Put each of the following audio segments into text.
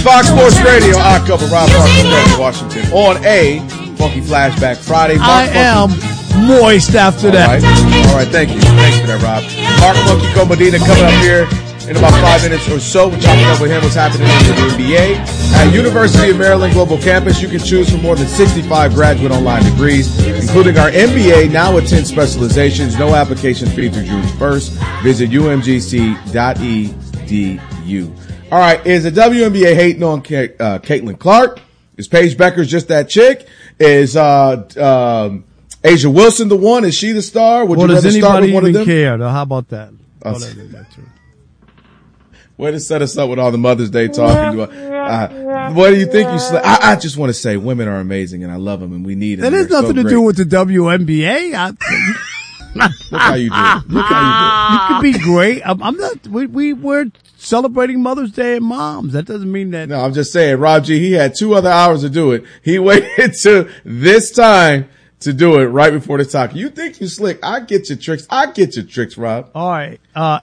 Fox Sports Radio, our couple, Rob Parker, Washington, on a Funky Flashback Friday. I am moist after that. All right, thank you. Thanks for that, Rob. Mark Funky Co Medina coming up here in about 5 minutes or so. We're talking up with him what's happening in the NBA. At University of Maryland Global Campus, you can choose from more than 65 graduate online degrees, including our MBA, now with 10 specializations. No application fee through June 1st. Visit umgc.edu. All right, is the WNBA hating on Caitlin Clark? Is Paige Beckers just that chick? Is A'ja Wilson the one? Is she the star? Would you rather start with one of them? Does anybody even care? How about that? Way to set us up with all the Mother's Day talking. What do you think? I just want to say women are amazing and I love them and we need them. That has nothing to do with the WNBA. Look how you do it. Look how you do it. You could be great. I'm not. We're celebrating Mother's Day and moms. That doesn't mean that. No, I'm just saying. Rob G. He had 2 other hours to do it. He waited to this time to do it right before the talk. You think you slick? I get your tricks. Rob. All right.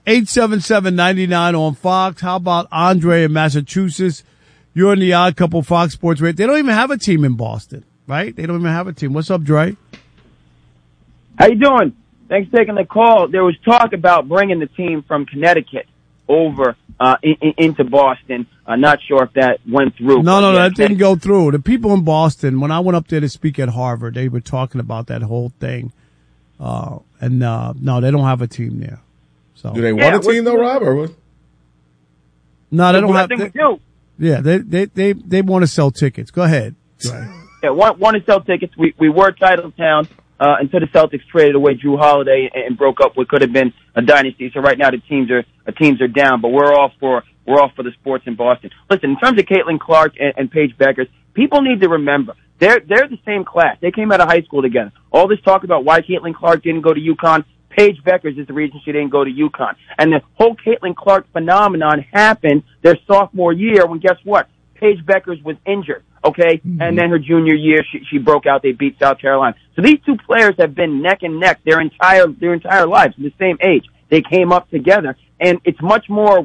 877-99 on Fox. How about Andre in Massachusetts? You're in the Odd Couple Fox Sports Radio. They don't even have a team in Boston, right? They don't even have a team. What's up, Dre? How you doing? Thanks for taking the call. There was talk about bringing the team from Connecticut over into Boston. I'm not sure if that went through. No, that didn't go through. The people in Boston, when I went up there to speak at Harvard, they were talking about that whole thing. No, they don't have a team there. So do they want a team though, Rob? Or what? No, they don't have. I think we do. Yeah, they want to sell tickets. Go ahead. Right. Yeah, want to sell tickets. We were Titletown until the Celtics traded away Drew Holiday and broke up what could have been a dynasty. So right now the teams are down, but we're all for the sports in Boston. Listen, in terms of Caitlin Clark and Paige Beckers, people need to remember they're the same class. They came out of high school together. All this talk about why Caitlin Clark didn't go to UConn, Paige Beckers is the reason she didn't go to UConn. And the whole Caitlin Clark phenomenon happened their sophomore year when, guess what? Paige Beckers was injured, okay? Mm-hmm. And then her junior year, she broke out. They beat South Carolina. So these two players have been neck and neck their entire lives, the same age. They came up together, and it's much more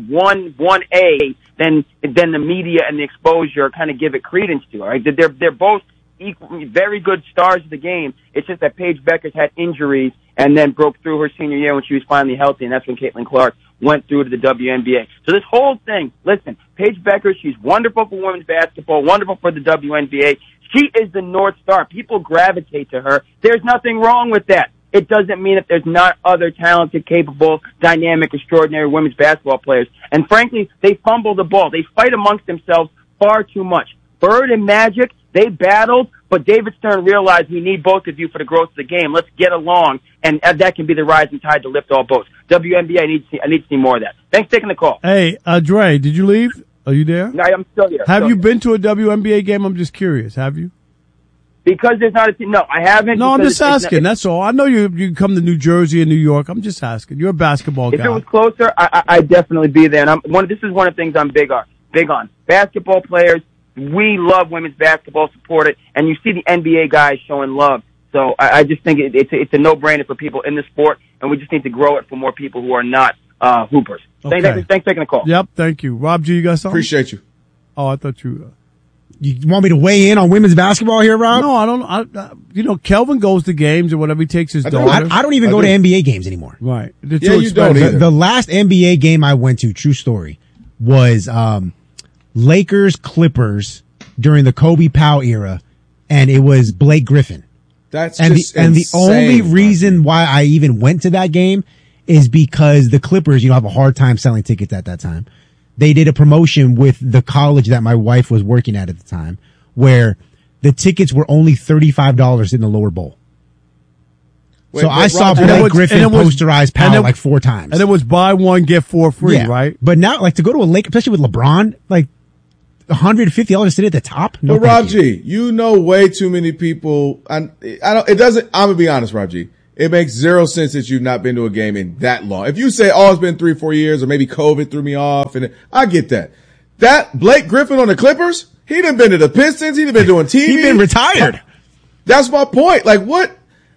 1A than the media and the exposure kind of give it credence to, all right? They're both very good stars of the game. It's just that Paige Beckers had injuries and then broke through her senior year when she was finally healthy, and that's when Caitlin Clark went through to the WNBA. So this whole thing, listen, Paige Beckers, she's wonderful for women's basketball, wonderful for the WNBA. She is the North Star. People gravitate to her. There's nothing wrong with that. It doesn't mean that there's not other talented, capable, dynamic, extraordinary women's basketball players. And frankly, they fumble the ball. They fight amongst themselves far too much. Bird and Magic, they battled, but David Stern realized we need both of you for the growth of the game. Let's get along, and that can be the rising tide to lift all boats. WNBA, I need to see more of that. Thanks for taking the call. Hey, Dre, did you leave? Are you there? No, I'm still here. Have you been to a WNBA game? I'm just curious. Have you? Because there's not a team. No, I haven't. No, I'm just asking. That's all. I know you come to New Jersey and New York. I'm just asking. You're a basketball guy. If it was closer, I'd definitely be there. And this is one of the things I'm big on. Basketball players, we love women's basketball, support it, and you see the NBA guys showing love. So I just think it's a no-brainer for people in the sport, and we just need to grow it for more people who are not hoopers. Okay. Thanks for taking the call. Yep, thank you. Rob G, you got something? Appreciate you. Oh, I thought you... You want me to weigh in on women's basketball here, Rob? No, I don't. Kelvin goes to games or whatever. He takes his daughter. I don't even go to NBA games anymore. Right. Yeah, you don't either. The last NBA game I went to, true story, was Lakers Clippers during the Kobe Powell era, and it was Blake Griffin. That's and just the insane, only reason why I even went to that game is because the Clippers, have a hard time selling tickets at that time. They did a promotion with the college that my wife was working at the time, where the tickets were only $35 in the lower bowl. So I saw Blake Griffin posterize Powell like 4 times. And it was buy one, get 4 free, right? But now, to go to a Lake, especially with LeBron, $150 to sit at the top? No, but Rob G, way too many people. I'm gonna be honest, Rob G. It makes zero sense that you've not been to a game in that long. If you say, it's been 3-4 years, or maybe COVID threw me off, and I get that. That Blake Griffin on the Clippers, he done been to the Pistons, he done been doing TV. He been retired. That's my point. What?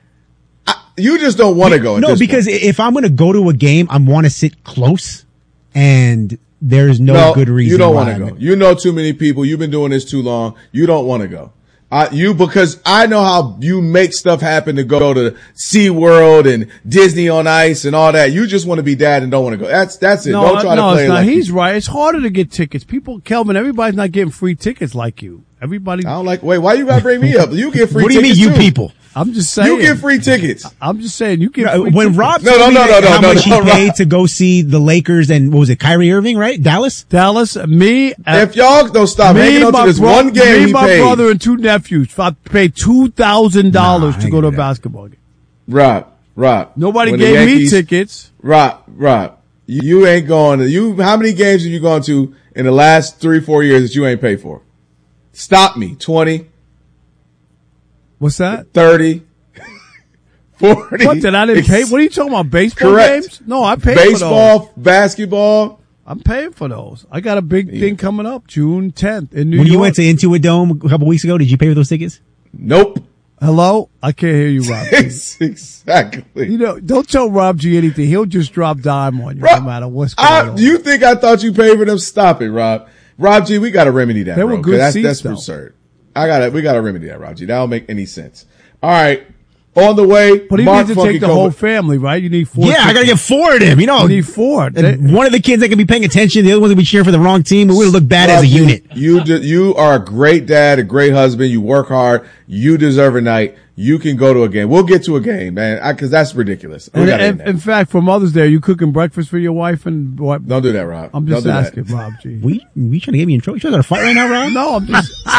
You just don't want to go. No, because if I'm going to go to a game, I want to sit close and there's no good reason you don't want to go. You know too many people. You've been doing this too long. You don't want to go. Because I know how you make stuff happen to go to SeaWorld and Disney on Ice and all that. You just want to be dad and don't want to go. That's it. Don't try to play it's not. like He's right. It's harder to get tickets. Kelvin, everybody's not getting free tickets like you. Everybody. I don't like, wait, why you gotta bring me up? You get free tickets. What do you mean, you too. people? I'm just saying. You get free tickets. I'm just saying you get free when tickets. Rob No, told me how much he Rob. paid to go see the Lakers and what was it, Kyrie Irving, right? Dallas, me. If y'all don't stop hanging on to this one game, my paid. brother and two nephews. I paid $2,000 to go to a basketball game. Rob. Nobody when the gave me Yankees- tickets. Rob. You ain't going to, how many games have you gone to in the last 3-4 years that you ain't paid for? Stop me. 20, What's that? 30, 40. What, that I didn't pay? What are you talking about? Baseball Correct. games? No, I paid for those. Baseball, basketball. I'm paying for those. I got a big thing coming up June 10th in New when York. you went to Intuit Dome a couple weeks ago, did you pay for those tickets? Nope. Hello? I can't hear you, Rob G. Exactly. You know, don't tell Rob G anything. He'll just drop dime on you no matter what's going on. You think I thought you paid for them? Stop it, Rob. Rob G, we got to remedy that, They bro. were good 'cause seats, that's though. absurd. We got to remedy that, Rob G. That don't make any sense. All right. On the way, But he Mark needs to Funky take the Cobra. whole family, right? You need 4 Yeah, I gotta get 4 of them. You know, You need 4. and one of the kids that can be paying attention, the other one's gonna be cheering for the wrong team. We're gonna look bad as a unit. You are a great dad, a great husband. You work hard. You deserve a night. You can go to a game. We'll get to a game, man, because that's ridiculous. We gotta end that. In fact, for Mother's Day, are you cooking breakfast for your wife and what? Don't do that, Rob. I'm just Don't do asking, that. Rob G. We trying to get me in trouble? You trying to fight right now, Rob? No, I'm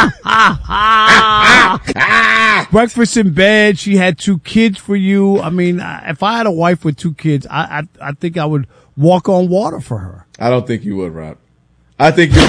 just breakfast in bed. She had 2 kids for you. I mean, if I had a wife with 2 kids, I think I would walk on water for her. I don't think you would, Rob. I think you're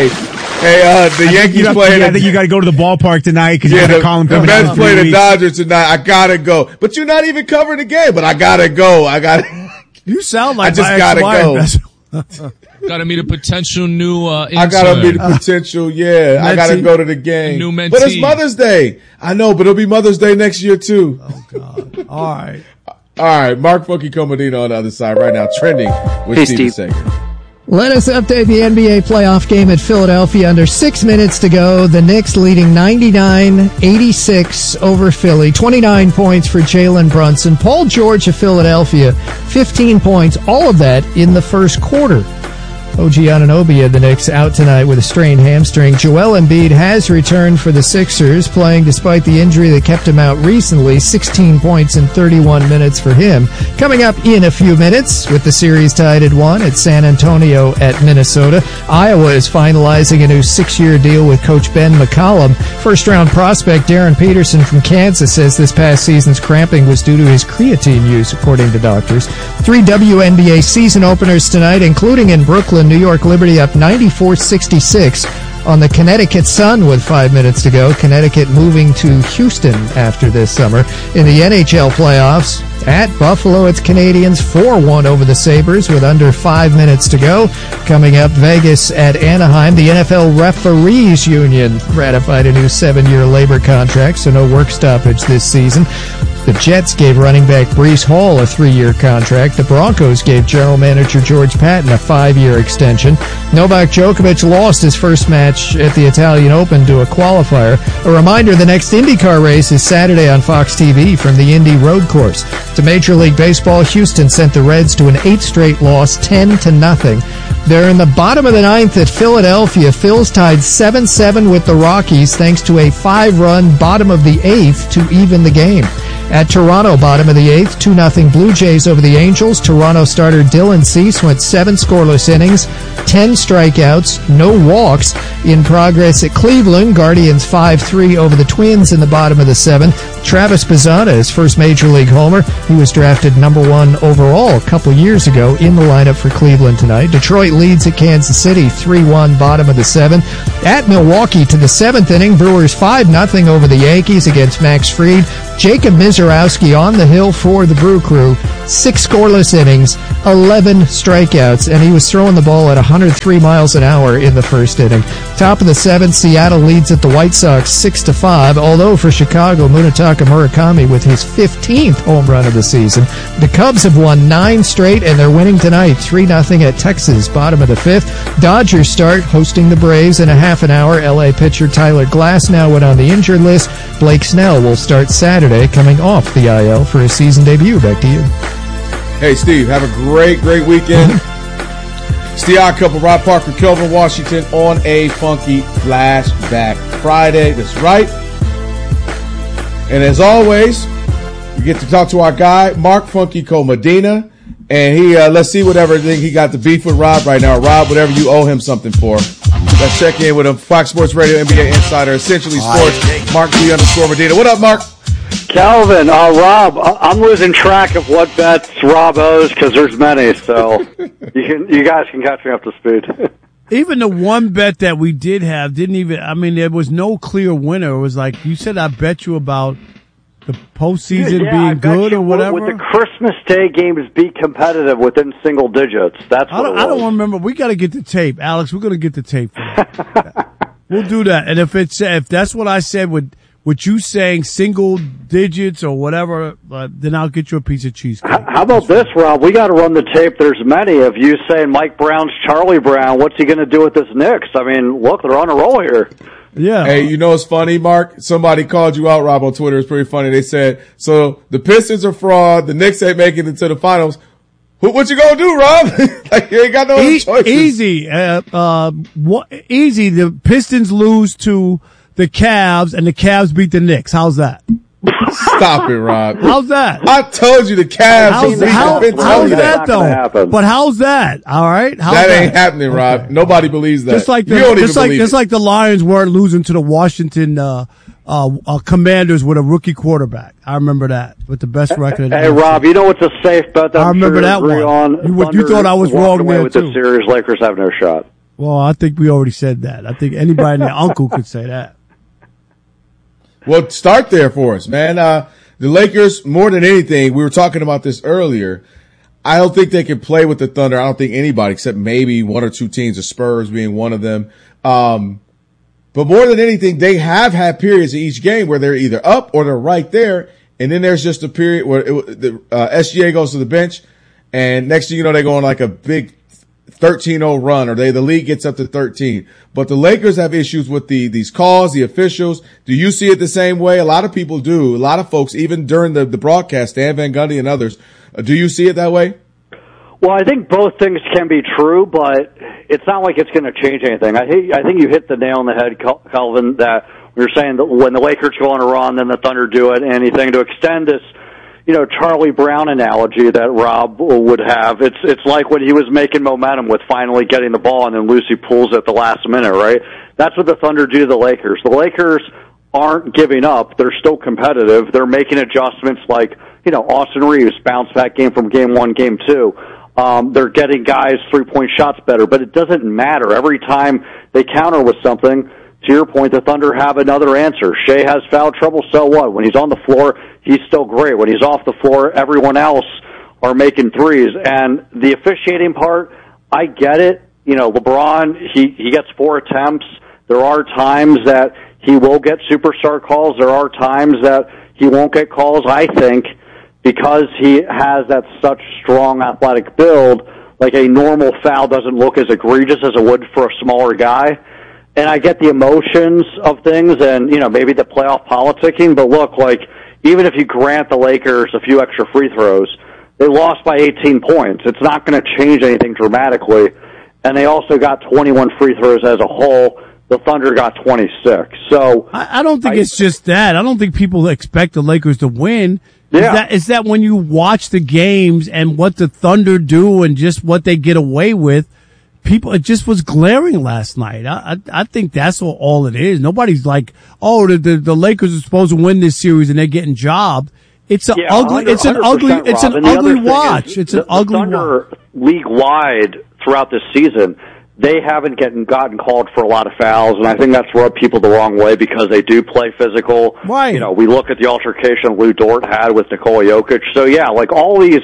the Yankees playing. I think you got to go to the ballpark tonight because Yeah, you got Colin the coming Mets out. play the Dodgers tonight. I gotta go. But you're not even covering the game. But I gotta go. You sound like I just my gotta ex-wife. Got to meet a potential new intern. I gotta meet a potential. Yeah, I gotta go to the game. New mentee. But it's Mother's Day. I know, but it'll be Mother's Day next year too. Oh God! All right. All right, Mark Funky Comodino on the other side right now, trending with Steve Sager. Let us update the NBA playoff game at Philadelphia. Under 6 minutes to go. The Knicks leading 99-86 over Philly. 29 points for Jalen Brunson. Paul George of Philadelphia, 15 points. All of that in the first quarter. OG Anunoby of the Knicks out tonight with a strained hamstring. Joel Embiid has returned for the Sixers, playing despite the injury that kept him out recently. 16 points in 31 minutes for him. Coming up in a few minutes, with the series tied at 1 at San Antonio at Minnesota. Iowa is finalizing a new 6-year deal with coach Ben McCollum. First-round prospect Darren Peterson from Kansas says this past season's cramping was due to his creatine use, according to doctors. 3 WNBA season openers tonight, including in Brooklyn. New York Liberty up 94-66 on the Connecticut Sun with 5 minutes to go. Connecticut moving to Houston after this summer. In the NHL playoffs, at Buffalo, it's Canadians 4-1 over the Sabres with under 5 minutes to go. Coming up, Vegas at Anaheim. The NFL Referees Union ratified a new 7-year labor contract, so no work stoppage this season. The Jets gave running back Breece Hall a 3-year contract. The Broncos gave general manager George Patton a 5-year extension. Novak Djokovic lost his first match at the Italian Open to a qualifier. A reminder, the next IndyCar race is Saturday on Fox TV from the Indy Road Course. To Major League Baseball, Houston sent the Reds to an 8th straight loss, 10-0. They're in the bottom of the 9th at Philadelphia. Phil's tied 7-7 with the Rockies thanks to a 5-run bottom of the 8th to even the game. At Toronto, bottom of the 8th, 2-0 Blue Jays over the Angels. Toronto starter Dylan Cease went 7 scoreless innings, 10 strikeouts, no walks. In progress at Cleveland, Guardians 5-3 over the Twins in the bottom of the 7th. Travis Bazzana, his first Major League homer. He was drafted number 1 overall a couple years ago in the lineup for Cleveland tonight. Detroit leads at Kansas City 3-1, bottom of the 7th. At Milwaukee to the 7th inning, Brewers 5-0 over the Yankees against Max Fried. Jacob Mizorowski on the hill for the Brew Crew. 6 scoreless innings, 11 strikeouts, and he was throwing the ball at 103 miles an hour in the first inning. Top of the seventh, Seattle leads at the White Sox 6-5, although for Chicago, Munetaka Murakami with his 15th home run of the season. The Cubs have won 9 straight, and they're winning tonight 3-0 at Texas, bottom of the 5th. Dodgers start hosting the Braves in a half an hour. LA pitcher Tyler Glasnow went on the injured list. Blake Snell will start Saturday, coming off the IL for his season debut. Back to you. Hey, Steve, have a great weekend. It's the Odd Couple, Rob Parker, Kelvin Washington on a funky Flashback Friday. That's right. And as always, we get to talk to our guy, Mark Funky Co-Medina. And he, let's see whatever thing he got to beef with Rob right now. Rob, whatever you owe him something for. Let's check in with him. Fox Sports Radio, NBA Insider, Essentially Sports, Mark G_Medina. What up, Mark? Calvin, Rob, I'm losing track of what bets Rob owes because there's many, so you guys can catch me up to speed. Even the one bet that we did have didn't even, I mean, there was no clear winner. It was like, you said I bet you about the postseason being good or whatever. Would the Christmas Day games be competitive within single digits? That's what I don't remember. We got to get the tape. Alex, we're going to get the tape for that. We'll do that. And if that's what I said with you saying single digits or whatever, then I'll get you a piece of cheesecake. How about this, Rob? We got to run the tape. There's many of you saying Mike Brown's Charlie Brown. What's he going to do with this Knicks? I mean, look, they're on a roll here. Yeah. Hey, you know what's funny, Mark? Somebody called you out, Rob, on Twitter. It's pretty funny. They said, so the Pistons are fraud. The Knicks ain't making it to the finals. What you gonna do, Rob? Like, you ain't got no other choices. Easy. Easy. The Pistons lose to the Cavs, and the Cavs beat the Knicks. How's that? Stop it, Rob. How's that? I told you the Cavs. How's that though? But how's that? All right, that ain't happening, Rob. Okay. Nobody believes that. Just like the Lions weren't losing to the Washington Commanders with a rookie quarterback. I remember that with the best record. Hey, Rob, you know what's a safe bet? I remember that one. You thought I was wrong there with too. The series, Lakers have no shot. Well, I think we already said that. I think anybody and their uncle could say that. Well, start there for us, man. The Lakers, more than anything, we were talking about this earlier. I don't think they can play with the Thunder. I don't think anybody except maybe one or two teams, the Spurs being one of them. But more than anything, they have had periods in each game where they're either up or they're right there. And then there's just a period where SGA goes to the bench, and next thing you know, they go on like a big 13-0 run, or the league gets up to 13. But the Lakers have issues with these calls, the officials. Do you see it the same way? A lot of people do. A lot of folks, even during the broadcast, Stan Van Gundy and others. Do you see it that way? Well, I think both things can be true, but it's not like it's going to change anything. I think you hit the nail on the head, Calvin, that you're saying that when the Lakers go on a run, then the Thunder do it. Anything to extend this, Charlie Brown analogy that Rob would have. It's like when he was making momentum with finally getting the ball and then Lucy pulls at the last minute, right? That's what the Thunder do to the Lakers. The Lakers aren't giving up. They're still competitive. They're making adjustments like, Austin Reeves bounce back game from game 1, game 2. They're getting guys 3-point shots better, but it doesn't matter. Every time they counter with something, to your point, the Thunder have another answer. Shea has foul trouble, so what? When he's on the floor, he's still great. When he's off the floor, everyone else are making threes. And the officiating part, I get it. LeBron, he gets 4 attempts. There are times that he will get superstar calls. There are times that he won't get calls, I think, because he has that such strong athletic build. Like a normal foul doesn't look as egregious as it would for a smaller guy. And I get the emotions of things and, maybe the playoff politicking, but look, even if you grant the Lakers a few extra free throws, they lost by 18 points. It's not going to change anything dramatically. And they also got 21 free throws as a whole. The Thunder got 26. So I don't think it's just that. I don't think people expect the Lakers to win. Yeah. Is that when you watch the games and what the Thunder do and just what they get away with, it just was glaring last night. I think that's all it is. Nobody's like, the Lakers are supposed to win this series and they're getting jobbed. It's an ugly watch. It's an ugly watch. League wide throughout this season, they haven't gotten called for a lot of fouls, and I think that's rubbed people the wrong way because they do play physical. Right. We look at the altercation Lou Dort had with Nikola Jokic. So yeah, all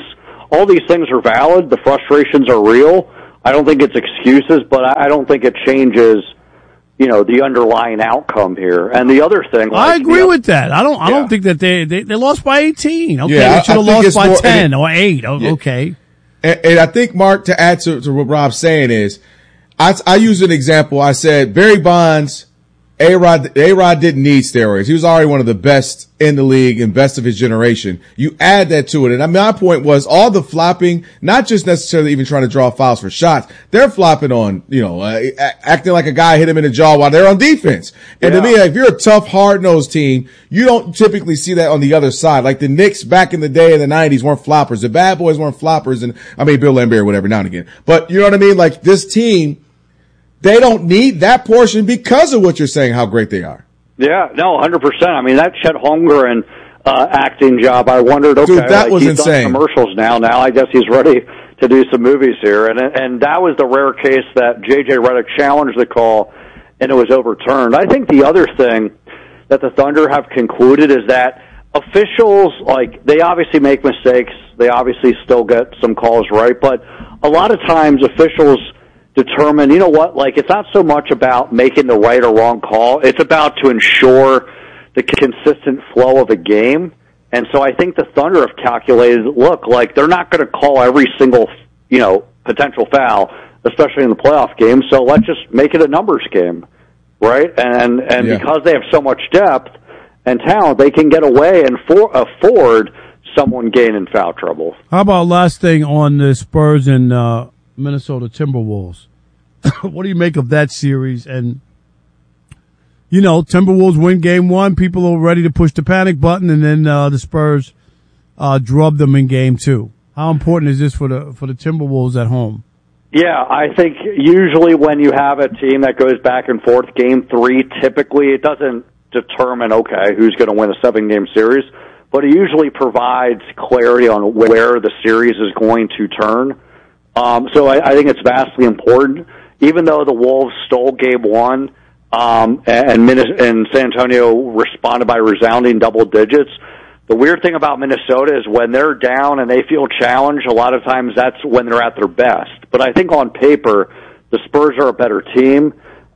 all these things are valid. The frustrations are real. I don't think it's excuses, but I don't think it changes, the underlying outcome here. And the other thing, I agree with that. I don't think that they lost by 18. Okay, they should have lost by 10 or 8. Okay. And I think, Mark, to add to what Rob's saying is, I used an example. I said Barry Bonds, A-Rod didn't need steroids. He was already one of the best in the league and best of his generation. You add that to it. And my point was all the flopping, not just necessarily even trying to draw fouls for shots. They're flopping on, acting like a guy hit him in the jaw while they're on defense. And to me, if you're a tough, hard-nosed team, you don't typically see that on the other side. Like the Knicks back in the day in the 90s weren't floppers. The Bad Boys weren't floppers. And Bill Laimbeer, whatever, now and again. But you know what I mean? Like this team, they don't need that portion because of what you're saying, how great they are. Yeah, no, 100%. I mean, that Chet Holmgren acting job, I wondered, okay, dude, that was he's insane. Done commercials now I guess he's ready to do some movies here. And that was the rare case that J.J. Redick challenged the call, and it was overturned. I think the other thing that the Thunder have concluded is that officials, they obviously make mistakes. They obviously still get some calls right, but a lot of times officials determine, it's not so much about making the right or wrong call. It's about to ensure the consistent flow of a game. And so I think the Thunder have calculated, they're not going to call every single, potential foul, especially in the playoff game. So let's just make it a numbers game, right? And because they have so much depth and talent, they can get away and afford someone gaining foul trouble. How about last thing on the Spurs and, Minnesota Timberwolves. What do you make of that series? And, Timberwolves win game 1. People are ready to push the panic button, and then the Spurs drub them in game 2. How important is this for the Timberwolves at home? Yeah, I think usually when you have a team that goes back and forth, game 3, typically it doesn't determine, who's going to win a 7-game series, but it usually provides clarity on where the series is going to turn. So I think it's vastly important. Even though the Wolves stole game 1, and San Antonio responded by resounding double digits, the weird thing about Minnesota is when they're down and they feel challenged, a lot of times that's when they're at their best. But I think on paper, the Spurs are a better team.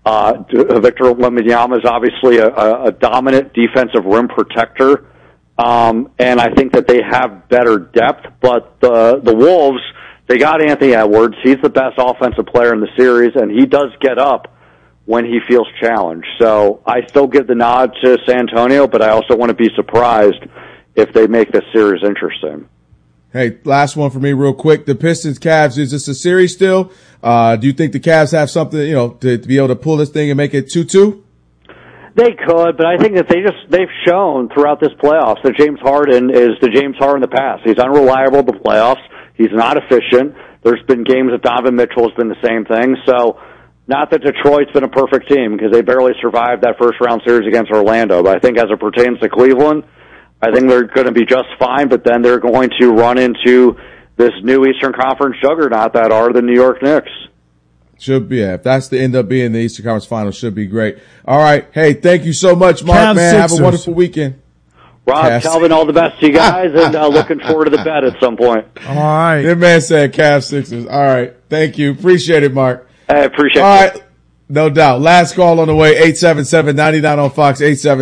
Victor Wembanyama is obviously a dominant defensive rim protector. And I think that they have better depth, but the Wolves, they got Anthony Edwards. He's the best offensive player in the series, and he does get up when he feels challenged. So I still give the nod to San Antonio, but I also want to be surprised if they make this series interesting. Hey, last one for me real quick. The Pistons-Cavs, is this a series still? Do you think the Cavs have something, to be able to pull this thing and make it 2-2? They could, but I think that they've shown throughout this playoffs that James Harden is the James Harden of the past. He's unreliable in the playoffs. He's not efficient. There's been games that Donovan Mitchell has been the same thing. So, not that Detroit's been a perfect team because they barely survived that first-round series against Orlando. But I think as it pertains to Cleveland, I think they're going to be just fine, but then they're going to run into this new Eastern Conference juggernaut that are the New York Knicks. Should be. If that's to end up being the Eastern Conference Finals, should be great. All right. Hey, thank you so much, Mark, Cavs man. Sixers. Have a wonderful weekend. Rob, Calvin, all the best to you guys, and looking forward to the bet at some point. All right. That man said Cavs Sixers. All right. Thank you. Appreciate it, Mark. I appreciate it. All right. No doubt. Last call on the way, 877-99 on Fox,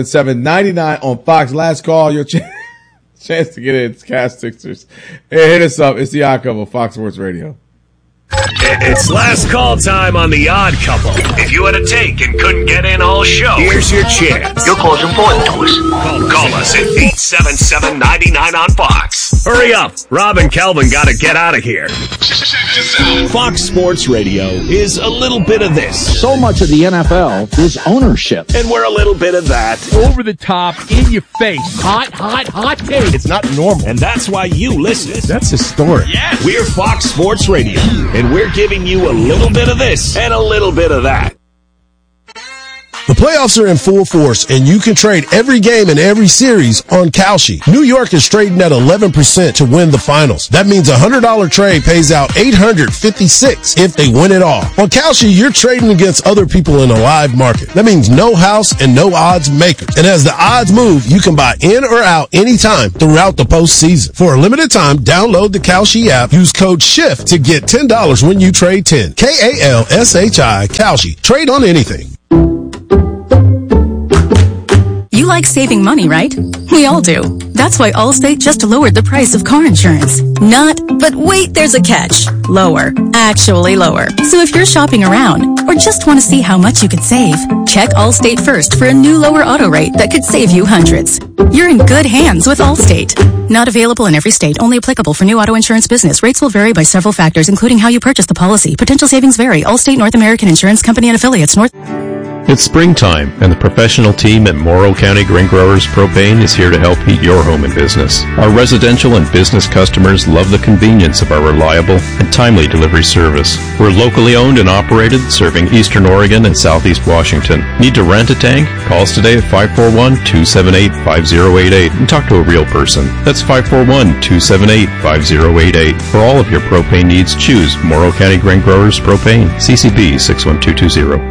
877-99 on Fox. Last call, your chance to get in. It's Cavs Sixers. Hey, hit us up. It's the Odd Couple, Fox Sports Radio. It's last call time on The Odd Couple. If you had a take and couldn't get in all show, here's your chance. Your call's important to us. Call us at 877-99 on Fox. Hurry up. Rob and Calvin got to get out of here. Fox Sports Radio is a little bit of this. So much of the NFL is ownership. And we're a little bit of that. Over the top, in your face. Hot take. It's not normal. And that's why you listen. That's historic. Yes. We're Fox Sports Radio. And we're giving you a little bit of this and a little bit of that. The playoffs are in full force, and you can trade every game in every series on Kalshi. New York is trading at 11% to win the finals. That means a $100 trade pays out $856 if they win it all. On Kalshi, you're trading against other people in a live market. That means no house and no odds makers. And as the odds move, you can buy in or out anytime throughout the postseason. For a limited time, download the Kalshi app. Use code SHIFT to get $10 when you trade 10. Kalshi. Kalshi. Trade on anything. You like saving money, right? We all do. That's why Allstate just lowered the price of car insurance. But wait, there's a catch. Lower. Actually lower. So if you're shopping around or just want to see how much you could save, check Allstate first for a new lower auto rate that could save you hundreds. You're in good hands with Allstate. Not available in every state. Only applicable for new auto insurance business. Rates will vary by several factors, including how you purchase the policy. Potential savings vary. Allstate North American Insurance Company and affiliates. It's springtime, and the professional team at Morrow County Grain Growers Propane is here to help heat your home and business. Our residential and business customers love the convenience of our reliable and timely delivery service. We're locally owned and operated, serving Eastern Oregon and Southeast Washington. Need to rent a tank? Call us today at 541-278-5088 and talk to a real person. That's 541-278-5088. For all of your propane needs, choose Morrow County Grain Growers Propane, CCB 61220.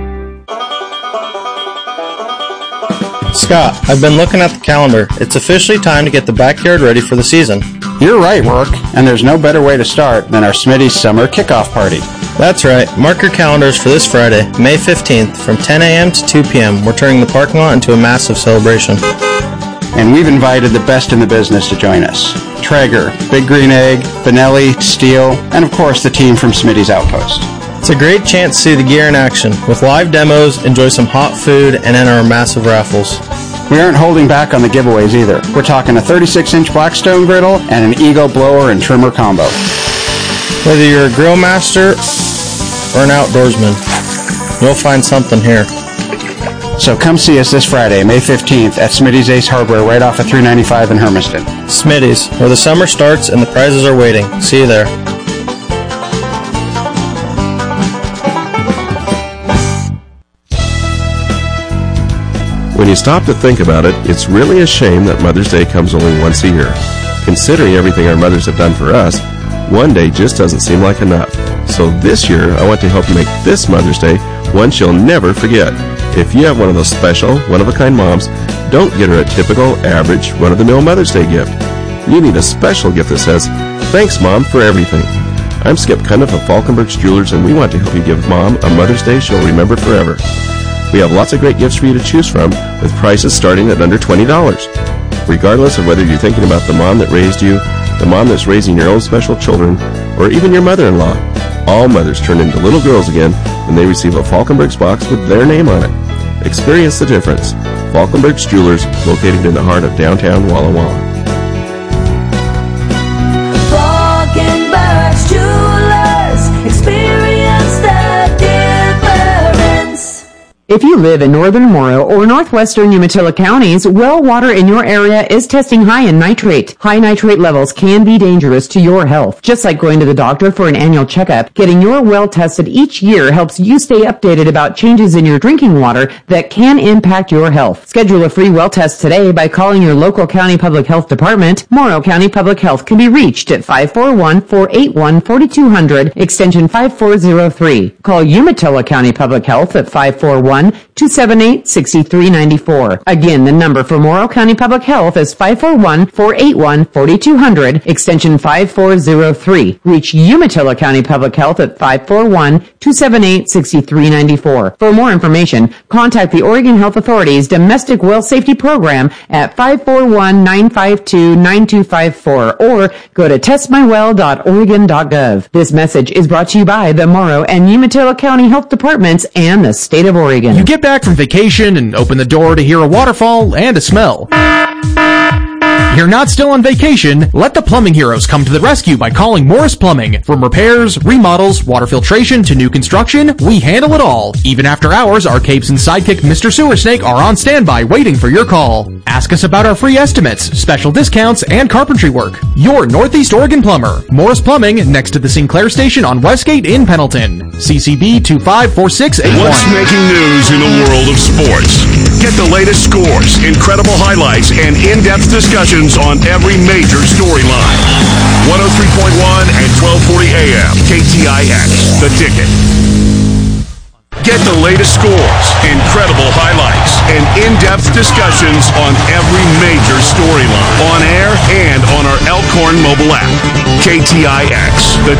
Scott, I've been looking at the calendar. It's officially time to get the backyard ready for the season. You're right, Rourke, and there's no better way to start than our Smitty's Summer Kickoff Party. That's right. Mark your calendars for this Friday, May 15th, from 10 a.m. to 2 p.m. We're turning the parking lot into a massive celebration. And we've invited the best in the business to join us. Traeger, Big Green Egg, Benelli, Steel, and of course the team from Smitty's Outpost. It's a great chance to see the gear in action. With live demos, enjoy some hot food, and enter our massive raffles. We aren't holding back on the giveaways either. We're talking a 36-inch Blackstone griddle and an Eagle blower and trimmer combo. Whether you're a grill master or an outdoorsman, you'll find something here. So come see us this Friday, May 15th at Smitty's Ace Hardware right off of 395 in Hermiston. Smitty's, where the summer starts and the prizes are waiting. See you there. When you stop to think about it, it's really a shame that Mother's Day comes only once a year. Considering everything our mothers have done for us, one day just doesn't seem like enough. So this year, I want to help you make this Mother's Day one she'll never forget. If you have one of those special, one-of-a-kind moms, don't get her a typical, average, run-of-the-mill Mother's Day gift. You need a special gift that says, "Thanks, Mom, for everything." I'm Skip Cundiff of Falkenberg's Jewelers, and we want to help you give Mom a Mother's Day she'll remember forever. We have lots of great gifts for you to choose from, with prices starting at under $20. Regardless of whether you're thinking about the mom that raised you, the mom that's raising your own special children, or even your mother-in-law, all mothers turn into little girls again when they receive a Falkenberg's box with their name on it. Experience the difference. Falkenberg's Jewelers, located in the heart of downtown Walla Walla. Falkenberg's Jewelers. Experience the difference. If you live in northern Morrow or northwestern Umatilla counties, well water in your area is testing high in nitrate. High nitrate levels can be dangerous to your health. Just like going to the doctor for an annual checkup, getting your well tested each year helps you stay updated about changes in your drinking water that can impact your health. Schedule a free well test today by calling your local county public health department. Morrow County Public Health can be reached at 541-481-4200, extension 5403. Call Umatilla County Public Health at 541-278-6394. Again, the number for Morrow County Public Health is 541-481-4200, extension 5403. Reach Umatilla County Public Health at 541-278-6394. For more information, contact the Oregon Health Authority's Domestic Well Safety Program at 541-952-9254 or go to testmywell.oregon.gov. This message is brought to you by the Morrow and Umatilla County Health Departments and the state of Oregon. You get back from vacation and open the door to hear a waterfall and a smell. You're not still on vacation. Let the plumbing heroes come to the rescue by calling Morris Plumbing. From repairs, remodels, water filtration to new construction, we handle it all. Even after hours, our capes and sidekick Mr. Sewer Snake are on standby waiting for your call. Ask us about our free estimates, special discounts, and carpentry work. Your Northeast Oregon plumber. Morris Plumbing, next to the Sinclair Station on Westgate in Pendleton. CCB 254681. What's making news in the world of sports? Get the latest scores, incredible highlights, and in-depth discussions on every major storyline. 103.1 and 1240 AM, KTIX, The Ticket. Get the latest scores, incredible highlights, and in-depth discussions on every major storyline, on air and on our Elkhorn mobile app. KTIX, The